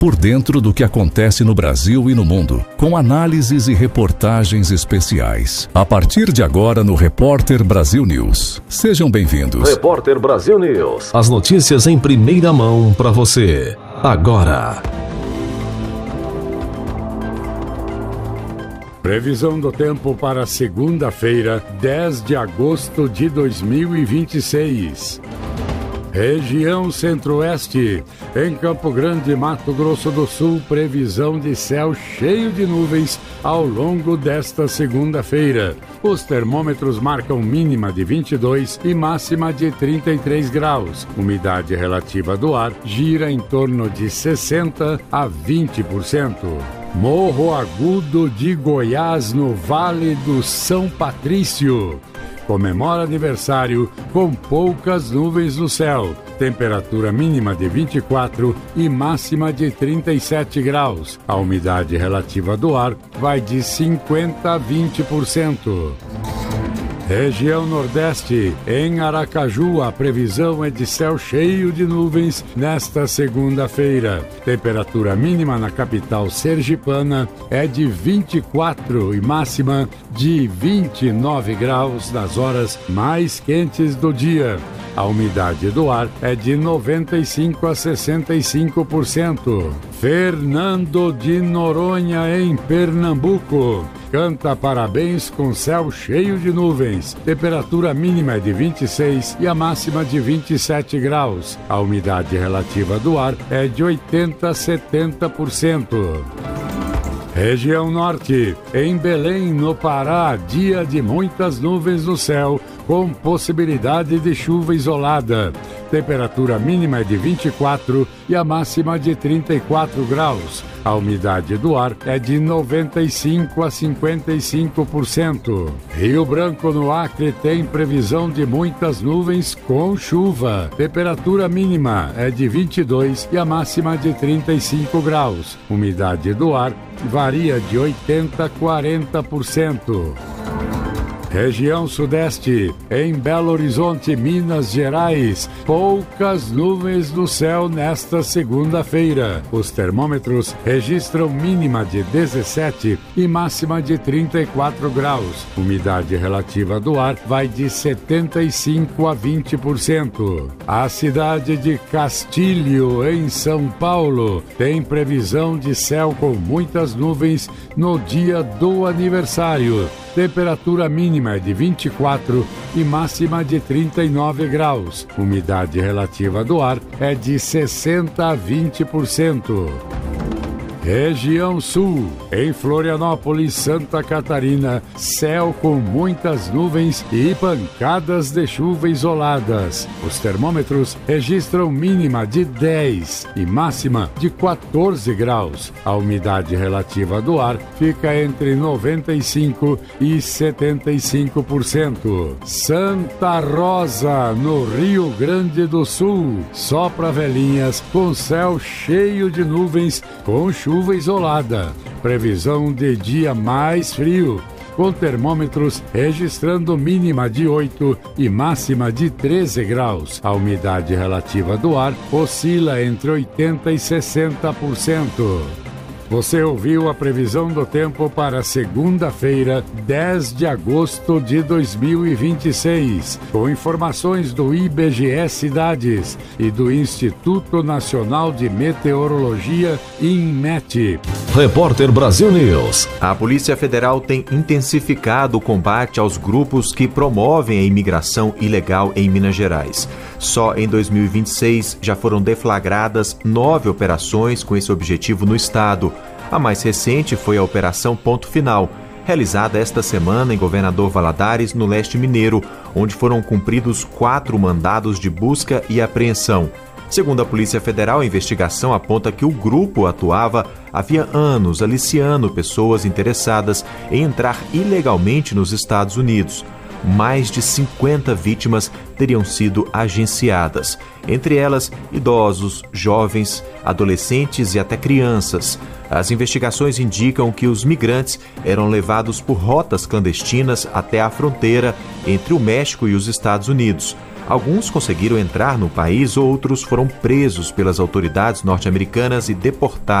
Por dentro do que acontece no Brasil e no mundo, com análises e reportagens especiais. A partir de agora no Repórter Brasil News. Sejam bem-vindos. Repórter Brasil News. As notícias em primeira mão para você. Agora. Previsão do tempo para segunda-feira, 10 de agosto de 2026. Região Centro-Oeste, em Campo Grande, Mato Grosso do Sul, previsão de céu cheio de nuvens ao longo desta segunda-feira. Os termômetros marcam mínima de 22 e máxima de 33 graus. Umidade relativa do ar gira em torno de 60% a 20%. Morro Agudo de Goiás, no Vale do São Patrício. Comemora aniversário com poucas nuvens no céu. Temperatura mínima de 24 e máxima de 37 graus. A umidade relativa do ar vai de 50% a 20%. Região Nordeste, em Aracaju, a previsão é de céu cheio de nuvens nesta segunda-feira. Temperatura mínima na capital sergipana é de 24 e máxima de 29 graus nas horas mais quentes do dia. A umidade do ar é de 95% a 65%. Fernando de Noronha, em Pernambuco, canta parabéns com céu cheio de nuvens. Temperatura mínima é de 26 e a máxima de 27 graus. A umidade relativa do ar é de 80% a 70%. Região Norte, em Belém, no Pará, dia de muitas nuvens no céu, com possibilidade de chuva isolada. Temperatura mínima é de 24 e a máxima de 34 graus. A umidade do ar é de 95% a 55%. Rio Branco, no Acre, tem previsão de muitas nuvens com chuva. Temperatura mínima é de 22 e a máxima de 35 graus. Umidade do ar varia de 80% a 40%. Região Sudeste, em Belo Horizonte, Minas Gerais, poucas nuvens no céu nesta segunda-feira. Os termômetros registram mínima de 17 e máxima de 34 graus. Umidade relativa do ar vai de 75% a 20%. A cidade de Castilho, em São Paulo, tem previsão de céu com muitas nuvens no dia do aniversário. Temperatura mínima é de 24 e máxima de 39 graus. Umidade relativa do ar é de 60% a 20%. Região Sul, em Florianópolis, Santa Catarina, céu com muitas nuvens e pancadas de chuva isoladas. Os termômetros registram mínima de 10 e máxima de 14 graus. A umidade relativa do ar fica entre 95% e 75%. Santa Rosa, no Rio Grande do Sul, sopra velhinhas com céu cheio de nuvens com chuva isolada. Previsão de dia mais frio, com termômetros registrando mínima de 8 e máxima de 13 graus. A umidade relativa do ar oscila entre 80% e 60%. Você ouviu a previsão do tempo para segunda-feira, 10 de agosto de 2026, com informações do IBGE Cidades e do Instituto Nacional de Meteorologia, INMET. Repórter Brasil News. A Polícia Federal tem intensificado o combate aos grupos que promovem a imigração ilegal em Minas Gerais. Só em 2026 já foram deflagradas 9 operações com esse objetivo no estado. A mais recente foi a Operação Ponto Final, realizada esta semana em Governador Valadares, no leste mineiro, onde foram cumpridos 4 mandados de busca e apreensão. Segundo a Polícia Federal, a investigação aponta que o grupo atuava havia anos aliciando pessoas interessadas em entrar ilegalmente nos Estados Unidos. Mais de 50 vítimas teriam sido agenciadas, entre elas idosos, jovens, adolescentes e até crianças. As investigações indicam que os migrantes eram levados por rotas clandestinas até a fronteira entre o México e os Estados Unidos. Alguns conseguiram entrar no país, outros foram presos pelas autoridades norte-americanas e deportados.